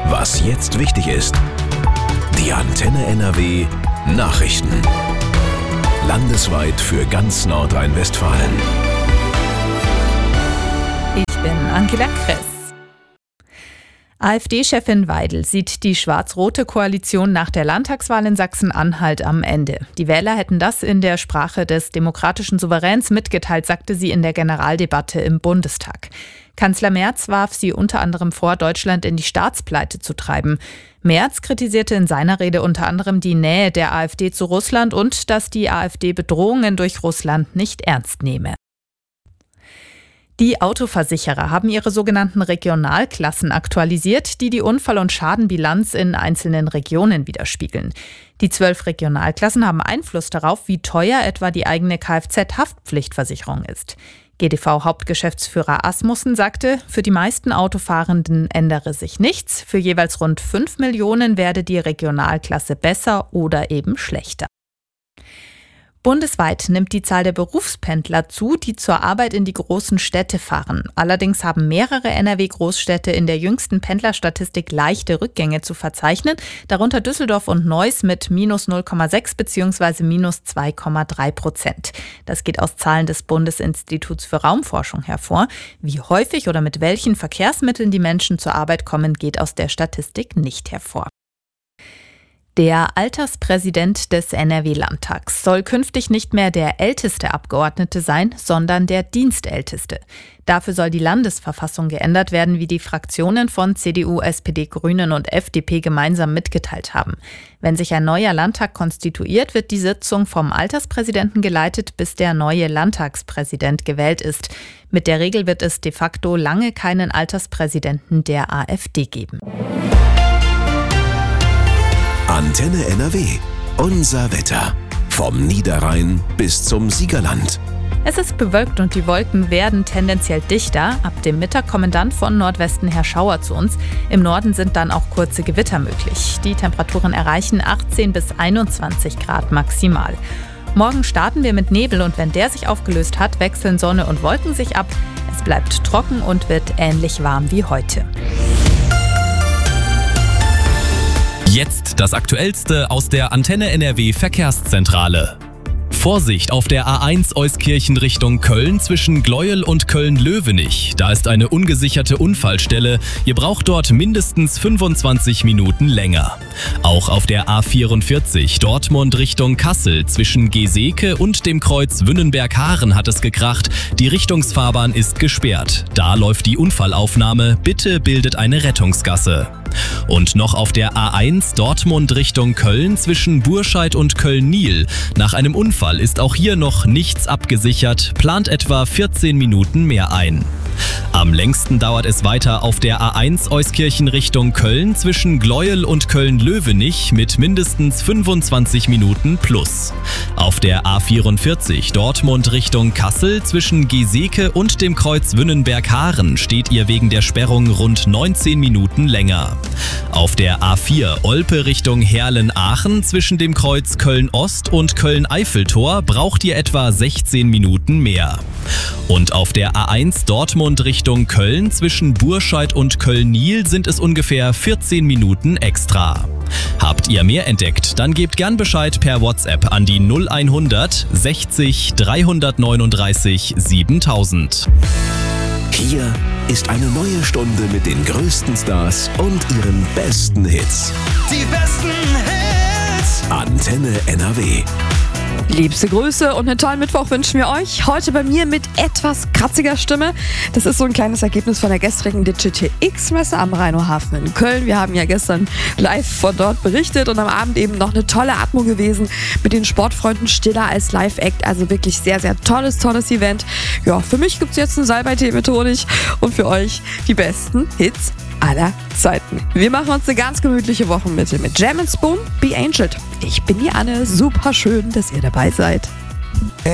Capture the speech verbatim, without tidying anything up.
Was jetzt wichtig ist. Die Antenne N R W Nachrichten. Landesweit für ganz Nordrhein-Westfalen. Ich bin Angela Kress. AfD-Chefin Weidel sieht die schwarz-rote Koalition nach der Landtagswahl in Sachsen-Anhalt am Ende. Die Wähler hätten das in der Sprache des demokratischen Souveräns mitgeteilt, sagte sie in der Generaldebatte im Bundestag. Kanzler Merz warf sie unter anderem vor, Deutschland in die Staatspleite zu treiben. Merz kritisierte in seiner Rede unter anderem die Nähe der AfD zu Russland und dass die AfD Bedrohungen durch Russland nicht ernst nehme. Die Autoversicherer haben ihre sogenannten Regionalklassen aktualisiert, die die Unfall- und Schadenbilanz in einzelnen Regionen widerspiegeln. Die zwölf Regionalklassen haben Einfluss darauf, wie teuer etwa die eigene Kfz-Haftpflichtversicherung ist. G D V-Hauptgeschäftsführer Asmussen sagte, für die meisten Autofahrenden ändere sich nichts. Für jeweils rund fünf Millionen werde die Regionalklasse besser oder eben schlechter. Bundesweit nimmt die Zahl der Berufspendler zu, die zur Arbeit in die großen Städte fahren. Allerdings haben mehrere N R W-Großstädte in der jüngsten Pendlerstatistik leichte Rückgänge zu verzeichnen, darunter Düsseldorf und Neuss mit minus null Komma sechs bzw. minus zwei Komma drei Prozent. Das geht aus Zahlen des Bundesinstituts für Raumforschung hervor. Wie häufig oder mit welchen Verkehrsmitteln die Menschen zur Arbeit kommen, geht aus der Statistik nicht hervor. Der Alterspräsident des N R W-Landtags soll künftig nicht mehr der älteste Abgeordnete sein, sondern der Dienstälteste. Dafür soll die Landesverfassung geändert werden, wie die Fraktionen von C D U, S P D, Grünen und F D P gemeinsam mitgeteilt haben. Wenn sich ein neuer Landtag konstituiert, wird die Sitzung vom Alterspräsidenten geleitet, bis der neue Landtagspräsident gewählt ist. Mit der Regel wird es de facto lange keinen Alterspräsidenten der AfD geben. Antenne N R W. Unser Wetter. Vom Niederrhein bis zum Siegerland. Es ist bewölkt und die Wolken werden tendenziell dichter. Ab dem Mittag kommen dann von Nordwesten her Schauer zu uns. Im Norden sind dann auch kurze Gewitter möglich. Die Temperaturen erreichen achtzehn bis einundzwanzig Grad maximal. Morgen starten wir mit Nebel und wenn der sich aufgelöst hat, wechseln Sonne und Wolken sich ab. Es bleibt trocken und wird ähnlich warm wie heute. Jetzt das Aktuellste aus der Antenne N R W Verkehrszentrale. Vorsicht auf der A eins Euskirchen Richtung Köln zwischen Gleuel und Köln-Löwenich. Da ist eine ungesicherte Unfallstelle. Ihr braucht dort mindestens fünfundzwanzig Minuten länger. Auch auf der A vierundvierzig Dortmund Richtung Kassel zwischen Geseke und dem Kreuz Wünnenberg-Haaren hat es gekracht. Die Richtungsfahrbahn ist gesperrt. Da läuft die Unfallaufnahme. Bitte bildet eine Rettungsgasse. Und noch auf der A eins Dortmund Richtung Köln zwischen Burscheid und Köln-Niel. Nach einem Unfall ist auch hier noch nichts abgesichert, plant etwa vierzehn Minuten mehr ein. Am längsten dauert es weiter auf der A eins Euskirchen Richtung Köln zwischen Gleuel und Köln-Löwenich mit mindestens fünfundzwanzig Minuten plus. Auf der A vierundvierzig Dortmund Richtung Kassel zwischen Geseke und dem Kreuz Wünnenberg-Haaren steht ihr wegen der Sperrung rund neunzehn Minuten länger. Auf der A vier Olpe Richtung Herlen-Aachen zwischen dem Kreuz Köln-Ost und Köln-Eiffeltor braucht ihr etwa sechzehn Minuten mehr. Und auf der A eins Dortmund Richtung Köln zwischen Burscheid und Köln-Niel sind es ungefähr vierzehn Minuten extra. Habt ihr mehr entdeckt, dann gebt gern Bescheid per WhatsApp an die null hundert sechzig dreihundertneununddreißig siebentausend. Hier ist eine neue Stunde mit den größten Stars und ihren besten Hits. Die besten Hits. Antenne N R W. Liebste Grüße und einen tollen Mittwoch wünschen wir euch. Heute bei mir mit etwas kratziger Stimme. Das ist so ein kleines Ergebnis von der gestrigen Digital X-Messe am Rhein-Hafen in Köln. Wir haben ja gestern live von dort berichtet und am Abend eben noch eine tolle Atmo gewesen mit den Sportfreunden Stiller als Live-Act. Also wirklich sehr, sehr tolles, tolles Event. Ja, für mich gibt es jetzt einen Salbei-Tee mit Honig und für euch die besten Hits aller Zeiten. Wir machen uns eine ganz gemütliche Wochenmitte mit Jam and Spoon, Be Angeled. Ich bin die Anne, super schön, dass ihr dabei seid.